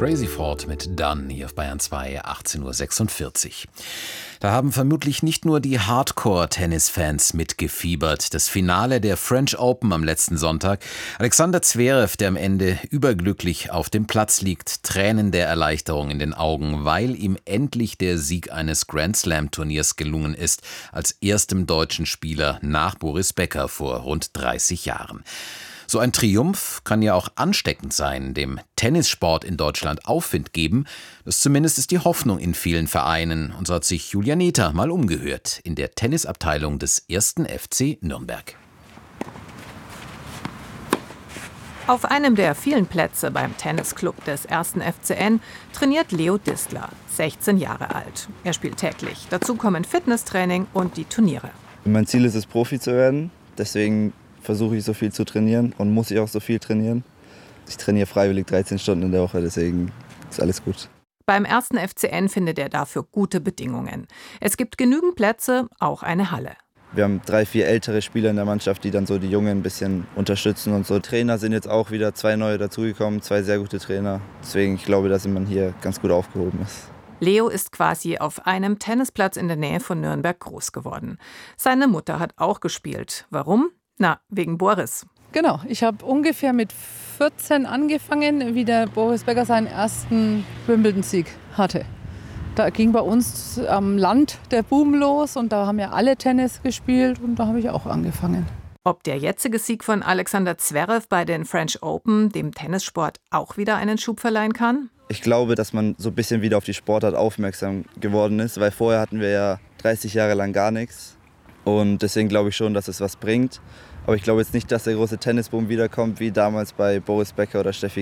Crazy Ford mit Done hier auf Bayern 2, 18:46 Uhr. Da haben vermutlich nicht nur die Hardcore-Tennisfans mitgefiebert. Das Finale der French Open am letzten Sonntag. Alexander Zverev, der am Ende überglücklich auf dem Platz liegt, Tränen der Erleichterung in den Augen, weil ihm endlich der Sieg eines Grand-Slam-Turniers gelungen ist, als erstem deutschen Spieler nach Boris Becker vor rund 30 Jahren. So ein Triumph kann ja auch ansteckend sein, dem Tennissport in Deutschland Aufwind geben. Das zumindest ist die Hoffnung in vielen Vereinen. Und so hat sich Julia Nether mal umgehört in der Tennisabteilung des 1. FC Nürnberg. Auf einem der vielen Plätze beim Tennisclub des 1. FCN trainiert Leo Distler, 16 Jahre alt. Er spielt täglich. Dazu kommen Fitnesstraining und die Turniere. Mein Ziel ist es, Profi zu werden. Deswegen versuche ich so viel zu trainieren und muss ich auch so viel trainieren. Ich trainiere freiwillig 13 Stunden in der Woche, deswegen ist alles gut. Beim 1. FCN findet er dafür gute Bedingungen. Es gibt genügend Plätze, auch eine Halle. Wir haben 3, 4 ältere Spieler in der Mannschaft, die dann so die Jungen ein bisschen unterstützen und so. Trainer sind jetzt auch wieder 2 neue dazugekommen, 2 sehr gute Trainer. Deswegen, ich glaube, dass man hier ganz gut aufgehoben ist. Leo ist quasi auf einem Tennisplatz in der Nähe von Nürnberg groß geworden. Seine Mutter hat auch gespielt. Warum? Na, wegen Boris. Genau, ich habe ungefähr mit 14 angefangen, wie der Boris Becker seinen ersten Wimbledon-Sieg hatte. Da ging bei uns am Land der Boom los und da haben ja alle Tennis gespielt und da habe ich auch angefangen. Ob der jetzige Sieg von Alexander Zverev bei den French Open dem Tennissport auch wieder einen Schub verleihen kann? Ich glaube, dass man so ein bisschen wieder auf die Sportart aufmerksam geworden ist, weil vorher hatten wir ja 30 Jahre lang gar nichts. Und deswegen glaube ich schon, dass es was bringt. Aber ich glaube jetzt nicht, dass der große Tennisboom wiederkommt, wie damals bei Boris Becker oder Steffi